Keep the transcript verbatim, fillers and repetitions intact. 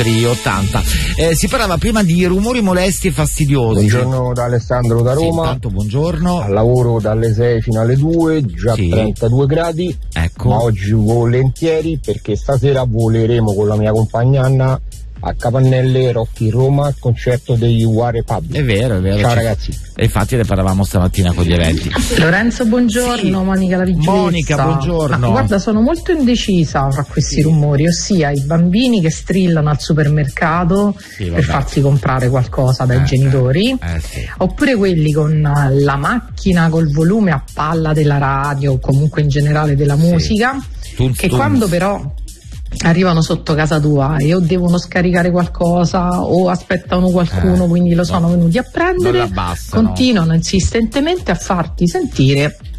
ottanta. Eh, si parlava prima di rumori molesti e fastidiosi. Buongiorno da Alessandro da Roma. Sì, intanto buongiorno. Al lavoro dalle sei fino alle due, già sì. trentadue gradi. Ecco. Ma oggi volentieri, perché stasera voleremo con la mia compagna Anna a Capannelle, Rocchi Roma, concerto degli War Republic. È vero, è vero. Ciao ci... ragazzi. E infatti ne parlavamo stamattina con gli eventi. Lorenzo, buongiorno. Sì. Monica la Vigilezza. Monica, buongiorno. Ma guarda, sono molto indecisa fra questi sì. rumori, ossia i bambini che strillano al supermercato sì, per farsi comprare qualcosa dai eh, genitori, eh, sì. oppure quelli con la macchina col volume a palla della radio o comunque in generale della musica, sì. Tunz, che tunz. Quando però arrivano sotto casa tua e o devono scaricare qualcosa o aspettano qualcuno, eh, quindi lo sono no, venuti a prendere, continuano insistentemente a farti sentire